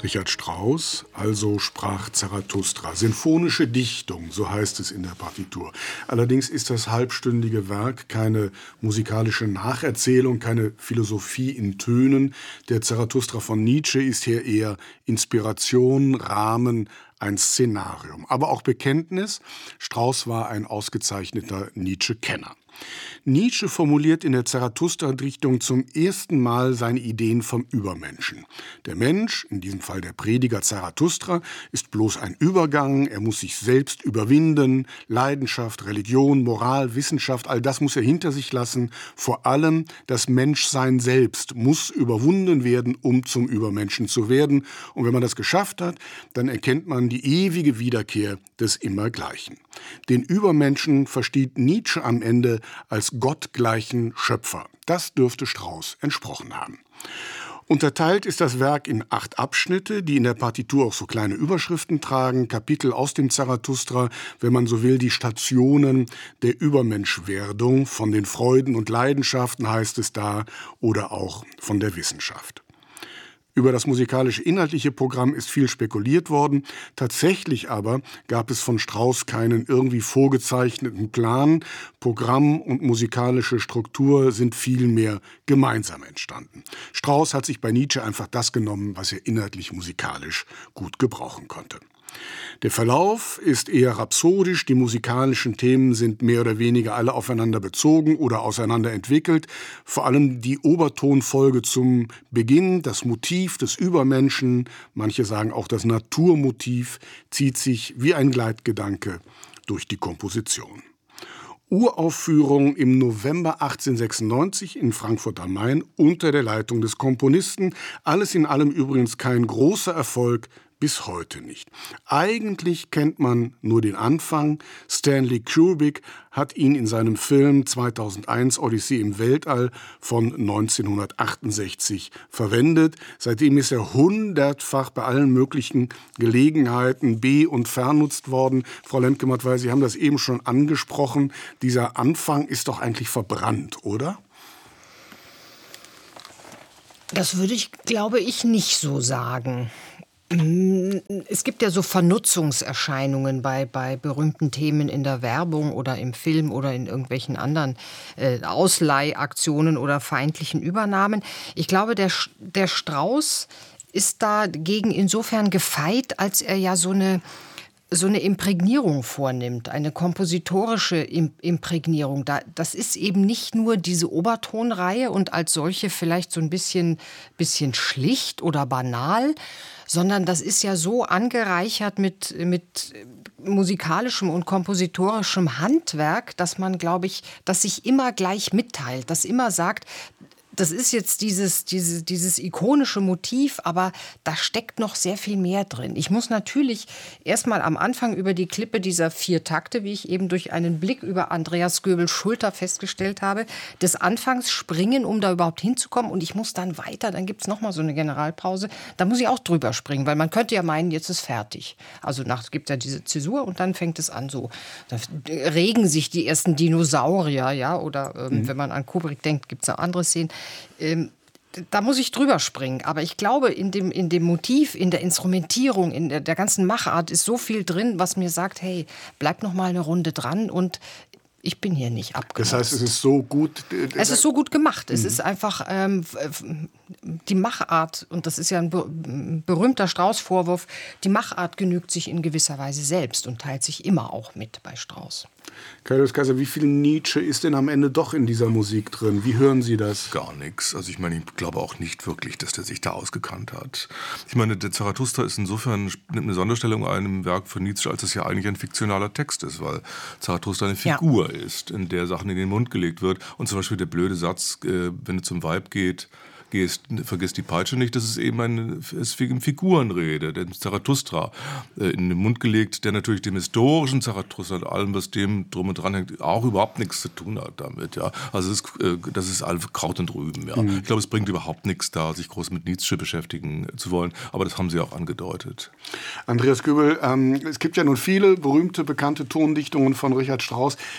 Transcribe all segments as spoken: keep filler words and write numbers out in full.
Richard Strauss, also sprach Zarathustra. Sinfonische Dichtung, so heißt es in der Partitur. Allerdings ist das halbstündige Werk keine musikalische Nacherzählung, keine Philosophie in Tönen. Der Zarathustra von Nietzsche ist hier eher Inspiration, Rahmen, ein Szenarium. Aber auch Bekenntnis. Strauss war ein ausgezeichneter Nietzsche-Kenner. Nietzsche formuliert in der Zarathustra-Dichtung zum ersten Mal seine Ideen vom Übermenschen. Der Mensch, in diesem Fall der Prediger Zarathustra, ist bloß ein Übergang, er muss sich selbst überwinden, Leidenschaft, Religion, Moral, Wissenschaft, all das muss er hinter sich lassen. Vor allem das Menschsein selbst muss überwunden werden, um zum Übermenschen zu werden. Und wenn man das geschafft hat, dann erkennt man die ewige Wiederkehr des Immergleichen. Den Übermenschen versteht Nietzsche am Ende als gottgleichen Schöpfer. Das dürfte Strauss entsprochen haben. Unterteilt ist das Werk in acht Abschnitte, die in der Partitur auch so kleine Überschriften tragen, Kapitel aus dem Zarathustra, wenn man so will, die Stationen der Übermenschwerdung, von den Freuden und Leidenschaften heißt es da, oder auch von der Wissenschaft. Über das musikalische inhaltliche Programm ist viel spekuliert worden. Tatsächlich aber gab es von Strauss keinen irgendwie vorgezeichneten Plan. Programm und musikalische Struktur sind vielmehr gemeinsam entstanden. Strauss hat sich bei Nietzsche einfach das genommen, was er inhaltlich musikalisch gut gebrauchen konnte. Der Verlauf ist eher rhapsodisch, die musikalischen Themen sind mehr oder weniger alle aufeinander bezogen oder auseinander entwickelt. Vor allem die Obertonfolge zum Beginn, das Motiv des Übermenschen, manche sagen auch das Naturmotiv, zieht sich wie ein Gleitgedanke durch die Komposition. Uraufführung im November achtzehnhundertsechsundneunzig in Frankfurt am Main unter der Leitung des Komponisten. Alles in allem übrigens kein großer Erfolg, bis heute nicht. Eigentlich kennt man nur den Anfang. Stanley Kubrick hat ihn in seinem Film zweitausendeins Odyssee im Weltall von neunzehnhundertachtundsechzig verwendet. Seitdem ist er hundertfach bei allen möglichen Gelegenheiten be- und vernutzt worden. Frau Lemke-Matt, weil Sie haben das eben schon angesprochen. Dieser Anfang ist doch eigentlich verbrannt, oder? Das würde ich, glaube ich, nicht so sagen. Es gibt ja so Vernutzungserscheinungen bei, bei berühmten Themen in der Werbung oder im Film oder in irgendwelchen anderen äh, Ausleihaktionen oder feindlichen Übernahmen. Ich glaube, der, der Strauss ist dagegen insofern gefeit, als er ja so eine so eine Imprägnierung vornimmt, eine kompositorische Imprägnierung. Das ist eben nicht nur diese Obertonreihe und als solche vielleicht so ein bisschen, bisschen schlicht oder banal, sondern das ist ja so angereichert mit, mit musikalischem und kompositorischem Handwerk, dass man, glaube ich, das sich immer gleich mitteilt, das immer sagt, das ist jetzt dieses, dieses, dieses ikonische Motiv, aber da steckt noch sehr viel mehr drin. Ich muss natürlich erst mal am Anfang über die Klippe dieser vier Takte, wie ich eben durch einen Blick über Andreas Göbels Schulter festgestellt habe, des Anfangs springen, um da überhaupt hinzukommen. Und ich muss dann weiter, dann gibt es noch mal so eine Generalpause. Da muss ich auch drüber springen, weil man könnte ja meinen, jetzt ist fertig. Also es gibt ja diese Zäsur und dann fängt es an so. Da regen sich die ersten Dinosaurier, ja, oder ähm, mhm. wenn man an Kubrick denkt, gibt es auch andere Szenen. Ähm, da muss ich drüber springen. Aber ich glaube, in dem, in dem Motiv, in der Instrumentierung, in der, der ganzen Machart ist so viel drin, was mir sagt, hey, bleib noch mal eine Runde dran und ich bin hier nicht abgenommen. Das heißt, es ist so gut... Äh, es ist so gut gemacht. Es mhm. ist einfach ähm, die Machart, und das ist ja ein ber- berühmter Strauss-Vorwurf, die Machart genügt sich in gewisser Weise selbst und teilt sich immer auch mit bei Strauss. Kaius Kaiser, wie viel Nietzsche ist denn am Ende doch in dieser Musik drin? Wie hören Sie das? Gar nichts. Also ich meine, ich glaube auch nicht wirklich, dass der sich da ausgekannt hat. Ich meine, der Zarathustra ist insofern nimmt eine Sonderstellung ein im Werk von Nietzsche, als es ja eigentlich ein fiktionaler Text ist, weil Zarathustra eine Figur ja. ist, in der Sachen in den Mund gelegt wird. Und zum Beispiel der blöde Satz, äh, wenn es zum Weib geht, Gehst, vergiss die Peitsche nicht, das ist eben eine Figurenrede, der Zarathustra äh, in den Mund gelegt, der natürlich dem historischen Zarathustra und allem, was dem drum und dran hängt, auch überhaupt nichts zu tun hat damit. Ja. Also das ist, äh, das ist all Kraut und Rüben. Ja. Mhm. Ich glaube, es bringt überhaupt nichts da, sich groß mit Nietzsche beschäftigen zu wollen, aber das haben Sie auch angedeutet. Andreas Göbel, ähm, es gibt ja nun viele berühmte, bekannte Tondichtungen von Richard Strauss.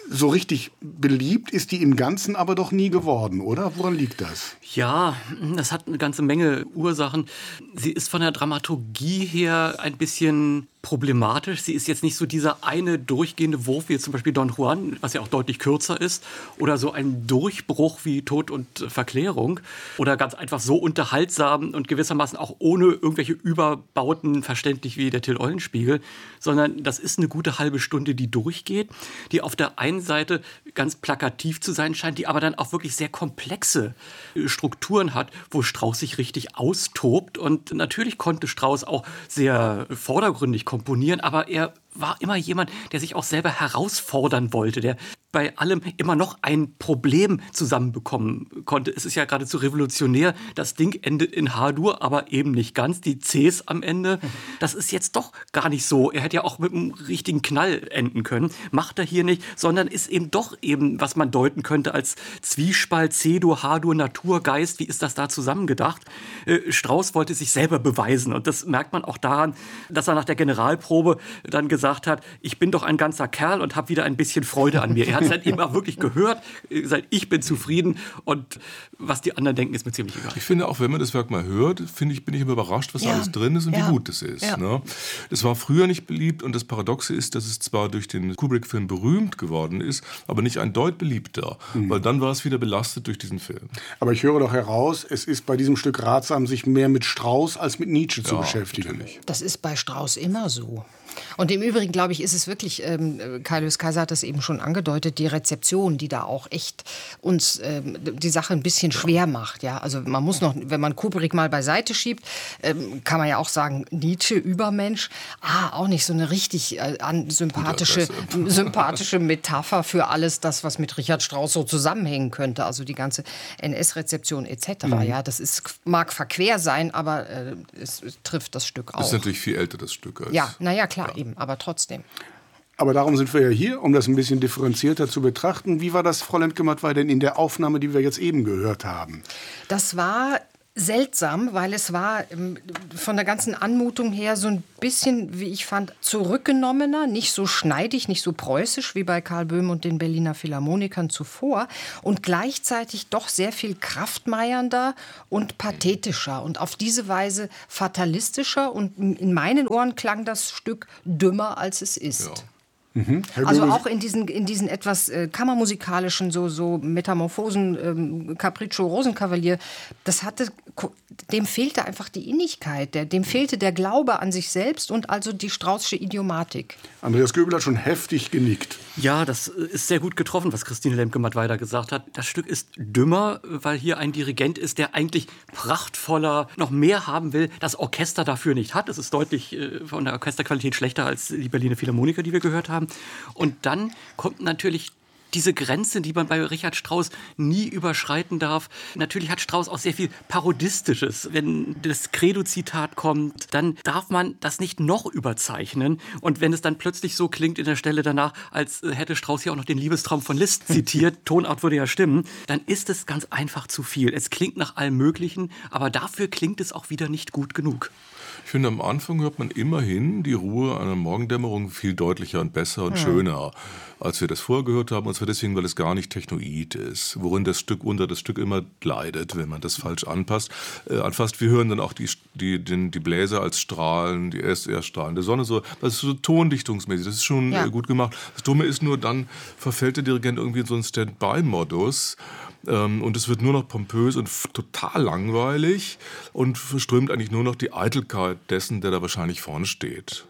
so richtig beliebt ist die im Ganzen aber doch nie geworden, oder? Woran liegt das? Ja, das hat eine ganze Menge Ursachen. Sie ist von der Dramaturgie her ein bisschen problematisch. Sie ist jetzt nicht so dieser eine durchgehende Wurf, wie jetzt zum Beispiel Don Juan, was ja auch deutlich kürzer ist, oder so ein Durchbruch wie Tod und Verklärung, oder ganz einfach so unterhaltsam und gewissermaßen auch ohne irgendwelche Überbauten verständlich wie der Till Eulenspiegel, sondern das ist eine gute halbe Stunde, die durchgeht, die auf der einen Seite ganz plakativ zu sein scheint, die aber dann auch wirklich sehr komplexe Strukturen hat, wo Strauss sich richtig austobt. Und natürlich konnte Strauss auch sehr vordergründig komponieren, aber er war immer jemand, der sich auch selber herausfordern wollte, der bei allem immer noch ein Problem zusammenbekommen konnte. Es ist ja geradezu revolutionär. Das Ding endet in H-Dur, aber eben nicht ganz. Die Cs am Ende, das ist jetzt doch gar nicht so. Er hätte ja auch mit einem richtigen Knall enden können. Macht er hier nicht, sondern ist eben doch eben, was man deuten könnte als Zwiespalt, C-Dur, H-Dur, Natur, Geist. Wie ist das da zusammengedacht? Äh, Strauss wollte sich selber beweisen. Und das merkt man auch daran, dass er nach der Generalprobe dann gesagt hat, ich bin doch ein ganzer Kerl und habe wieder ein bisschen Freude an mir. Er hat es halt eben auch wirklich gehört, gesagt, ich bin zufrieden und was die anderen denken, ist mir ziemlich egal. Ich finde auch, wenn man das Werk mal hört, finde ich, bin ich immer überrascht, was ja. da alles drin ist und ja. wie gut es ist. Ja. Ne? Das war früher nicht beliebt und das Paradoxe ist, dass es zwar durch den Kubrick-Film berühmt geworden ist, aber nicht ein Deut beliebter, mhm. weil dann war es wieder belastet durch diesen Film. Aber ich höre doch heraus, es ist bei diesem Stück ratsam, sich mehr mit Strauss als mit Nietzsche ja, zu beschäftigen. Natürlich. Das ist bei Strauss immer so. Und im Übrigen, glaube ich, ist es wirklich, ähm, Kai Lös Kaiser hat das eben schon angedeutet, die Rezeption, die da auch echt uns ähm, die Sache ein bisschen schwer macht. Ja? Also man muss noch, wenn man Kubrick mal beiseite schiebt, ähm, kann man ja auch sagen, Nietzsche, Übermensch, ah, auch nicht so eine richtig äh, an, sympathische, sympathische Metapher für alles das, was mit Richard Strauss so zusammenhängen könnte. Also die ganze N S-Rezeption et cetera. Mhm. Ja, das ist, mag verquer sein, aber äh, es, es trifft das Stück auch. Das ist natürlich viel älter, das Stück. Als ja, naja, klar. Eben, aber trotzdem. Aber darum sind wir ja hier, um das ein bisschen differenzierter zu betrachten. Wie war das, Frau Lemke-Mattwey, denn in der Aufnahme, die wir jetzt eben gehört haben? Das war seltsam, weil es war von der ganzen Anmutung her so ein bisschen, wie ich fand, zurückgenommener, nicht so schneidig, nicht so preußisch wie bei Karl Böhm und den Berliner Philharmonikern zuvor und gleichzeitig doch sehr viel kraftmeiernder und pathetischer und auf diese Weise fatalistischer und in meinen Ohren klang das Stück dümmer, als es ist. Ja. Mhm. Also auch in diesen, in diesen etwas äh, kammermusikalischen, so, so Metamorphosen, ähm, Capriccio, Rosenkavalier, das hatte, dem fehlte einfach die Innigkeit, der, dem fehlte der Glaube an sich selbst und also die Straußsche Idiomatik. Andreas Göbel hat schon heftig genickt. Ja, das ist sehr gut getroffen, was Christine Lemke-Mattwey gesagt hat. Das Stück ist dümmer, weil hier ein Dirigent ist, der eigentlich prachtvoller, noch mehr haben will, das Orchester dafür nicht hat. Es ist deutlich äh, von der Orchesterqualität schlechter als die Berliner Philharmoniker, die wir gehört haben. Und dann kommt natürlich diese Grenze, die man bei Richard Strauss nie überschreiten darf. Natürlich hat Strauss auch sehr viel Parodistisches. Wenn das Credo-Zitat kommt, dann darf man das nicht noch überzeichnen. Und wenn es dann plötzlich so klingt in der Stelle danach, als hätte Strauss hier auch noch den Liebestraum von Liszt zitiert, Tonart würde ja stimmen, dann ist es ganz einfach zu viel. Es klingt nach allem Möglichen, aber dafür klingt es auch wieder nicht gut genug. Ich finde, am Anfang hört man immerhin die Ruhe einer Morgendämmerung viel deutlicher und besser und mhm. schöner, als wir das vorher gehört haben. Und zwar deswegen, weil es gar nicht technoid ist, worin das Stück unter das Stück immer leidet, wenn man das falsch anpasst. Äh, anfasst. Wir hören dann auch die, die, den, die Bläser als Strahlen, die S R-Strahlen der Sonne. So. Das ist so tondichtungsmäßig, das ist schon ja. äh, gut gemacht. Das Dumme ist nur, dann verfällt der Dirigent irgendwie in so einen Stand-by-Modus. Und es wird nur noch pompös und f- total langweilig und verströmt eigentlich nur noch die Eitelkeit dessen, der da wahrscheinlich vorne steht.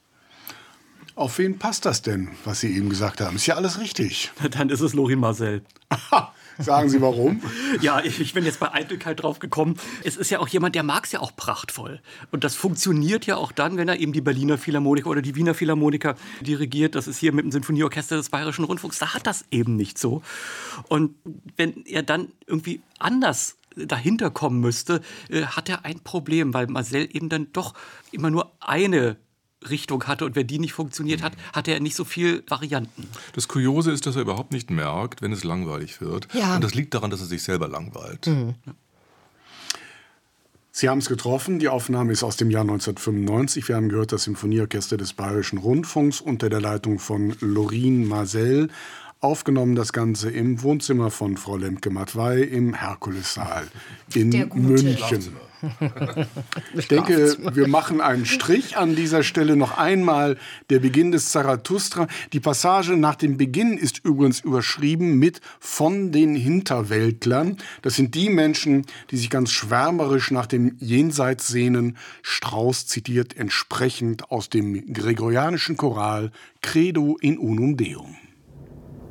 Auf wen passt das denn, was Sie eben gesagt haben? Ist ja alles richtig. Dann ist es Lorin Maazel. Sagen Sie warum? Ja, ich, ich bin jetzt bei Eitelkeit drauf gekommen. Es ist ja auch jemand, der mag es ja auch prachtvoll. Und das funktioniert ja auch dann, wenn er eben die Berliner Philharmoniker oder die Wiener Philharmoniker dirigiert. Das ist hier mit dem Sinfonieorchester des Bayerischen Rundfunks. Da hat das eben nicht so. Und wenn er dann irgendwie anders dahinter kommen müsste, äh, hat er ein Problem, weil Maazel eben dann doch immer nur eine Richtung hatte und wenn die nicht funktioniert hat, hatte er nicht so viel Varianten. Das Kuriose ist, dass er überhaupt nicht merkt, wenn es langweilig wird. Ja. Und das liegt daran, dass er sich selber langweilt. Mhm. Sie haben es getroffen, die Aufnahme ist aus dem Jahr neunzehnhundertfünfundneunzig. Wir haben gehört, das Symphonieorchester des Bayerischen Rundfunks unter der Leitung von Lorin Maazel Aufgenommen das Ganze im Wohnzimmer von Frau Lemke-Matwei im Herkulessaal in Der gute München. Ich denke, wir machen einen Strich an dieser Stelle. Noch einmal der Beginn des Zarathustra. Die Passage nach dem Beginn ist übrigens überschrieben mit „von den Hinterweltlern". Das sind die Menschen, die sich ganz schwärmerisch nach dem Jenseits sehnen. Strauss zitiert entsprechend aus dem gregorianischen Choral Credo in unum Deum.